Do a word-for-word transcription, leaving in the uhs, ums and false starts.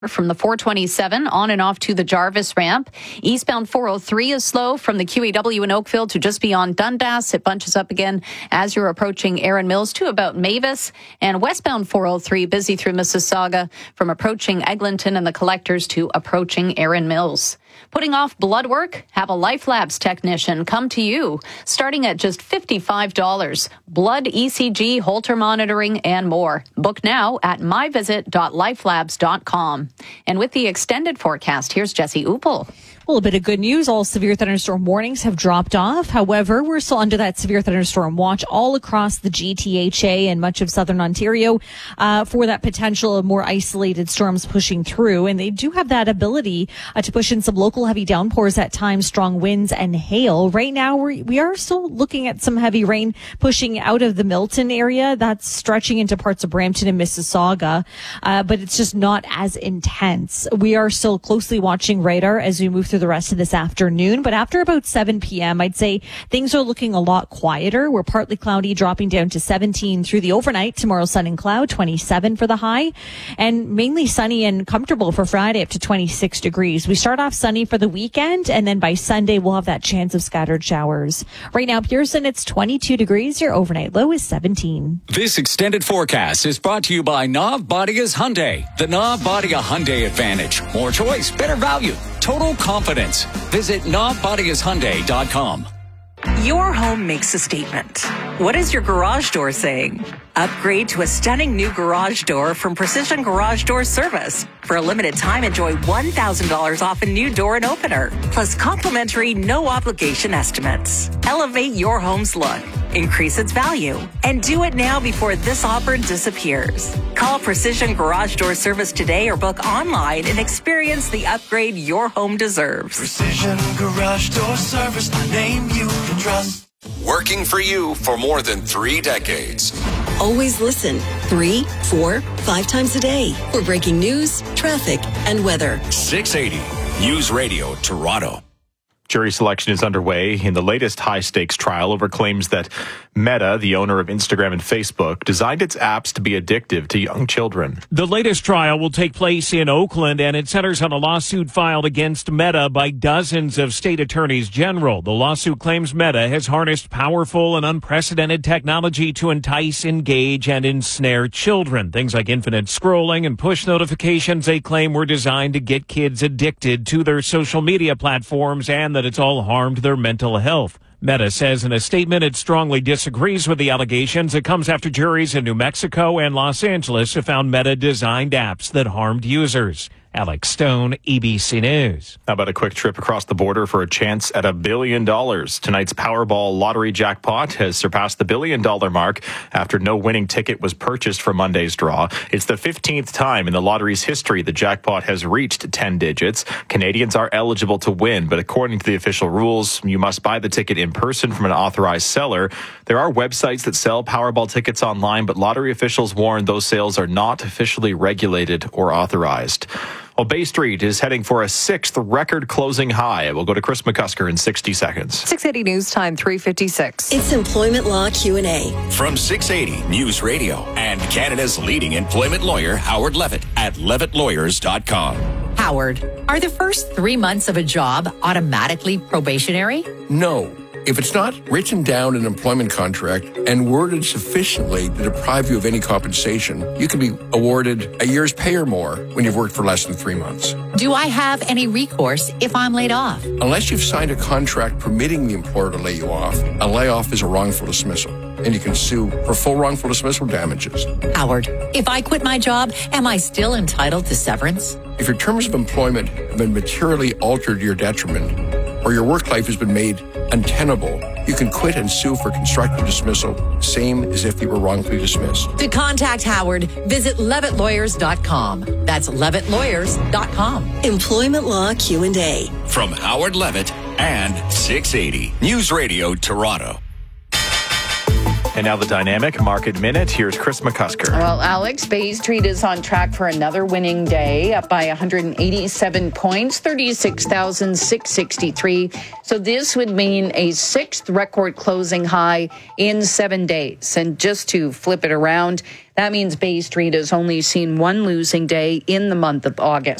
From the four twenty-seven on and off to the Jarvis ramp. Eastbound four oh three is slow from the Q E W in Oakville to just beyond Dundas. It bunches up again as you're approaching Erin Mills to about Mavis. And westbound four oh three busy through Mississauga from approaching Eglinton and the Collectors to approaching Erin Mills. Putting off blood work? Have a Life Labs technician come to you, starting at just fifty-five dollars. Blood, E C G, Holter monitoring, and more. Book now at my visit dot life labs dot com. And with the extended forecast, here's Jesse Uppel. Well, a bit of good news. All severe thunderstorm warnings have dropped off. However, we're still under that severe thunderstorm watch all across the G T H A and much of southern Ontario uh, for that potential of more isolated storms pushing through. And they do have that ability uh, to push in some local heavy downpours at times, strong winds and hail. Right now, we we are still looking at some heavy rain pushing out of the Milton area. That's stretching into parts of Brampton and Mississauga, uh, but it's just not as intense. We are still closely watching radar as we move through the rest of this afternoon. But after about seven p.m., I'd say things are looking a lot quieter. We're partly cloudy, dropping down to seventeen through the overnight. Tomorrow, sun and cloud, twenty-seven for the high, and mainly sunny and comfortable for Friday, up to twenty-six degrees. We start off sunny for the weekend, and then by Sunday, we'll have that chance of scattered showers. Right now, Pearson, it's twenty-two degrees. Your overnight low is seventeen. This extended forecast is brought to you by Navbadia's Hyundai. The Navbadia Hyundai Advantage. More choice, better value, total confidence. Visit Navbadias Hyundai dot com. Your home makes a statement. What is your garage door saying? Upgrade to a stunning new garage door from Precision Garage Door Service. For a limited time, enjoy one thousand dollars off a new door and opener, plus complimentary no-obligation estimates. Elevate your home's look, increase its value, and do it now before this offer disappears. Call Precision Garage Door Service today or book online and experience the upgrade your home deserves. Precision Garage Door Service, the name you can trust. Working for you for more than three decades. Always listen three, four, five times a day for breaking news, traffic, and weather. six eighty News Radio Toronto. Jury selection is underway in the latest high-stakes trial over claims that Meta, the owner of Instagram and Facebook, designed its apps to be addictive to young children. The latest trial will take place in Oakland, and it centers on a lawsuit filed against Meta by dozens of state attorneys general. The lawsuit claims Meta has harnessed powerful and unprecedented technology to entice, engage, and ensnare children. Things like infinite scrolling and push notifications they claim were designed to get kids addicted to their social media platforms, and that it's all harmed their mental health. Meta says in a statement it strongly disagrees with the allegations. It comes after juries in New Mexico and Los Angeles have found Meta-designed apps that harmed users. Alex Stone, E B C News. How about a quick trip across the border for a chance at a billion dollars? Tonight's Powerball lottery jackpot has surpassed the billion dollar mark after no winning ticket was purchased for Monday's draw. It's the fifteenth time in the lottery's history the jackpot has reached ten digits. Canadians are eligible to win, but according to the official rules, you must buy the ticket in person from an authorized seller. There are websites that sell Powerball tickets online, but lottery officials warn those sales are not officially regulated or authorized. Well, Bay Street is heading for a sixth record-closing high. We'll go to Chris McCusker in sixty seconds. six eighty News Time, three fifty-six. It's Employment Law Q and A. From six eighty News Radio and Canada's leading employment lawyer, Howard Levitt, at levitt lawyers dot com. Howard, are the first three months of a job automatically probationary? No. If it's not written down in an employment contract and worded sufficiently to deprive you of any compensation, you can be awarded a year's pay or more when you've worked for less than three months. Do I have any recourse if I'm laid off? Unless you've signed a contract permitting the employer to lay you off, a layoff is a wrongful dismissal, and you can sue for full wrongful dismissal damages. Howard, if I quit my job, am I still entitled to severance? If your terms of employment have been materially altered to your detriment, or your work life has been made untenable, you can quit and sue for constructive dismissal, same as if you were wrongfully dismissed. To contact Howard, visit levitt lawyers dot com. That's levitt lawyers dot com. Employment Law Q and A. From Howard Levitt and six eighty News Radio Toronto. And now the Dynamic Market Minute. Here's Chris McCusker. Well, Alex, Bay Street is on track for another winning day, up by one hundred eighty-seven points, thirty-six thousand six hundred sixty-three. So this would mean a sixth record closing high in seven days. And just to flip it around, that means Bay Street has only seen one losing day in the month of August.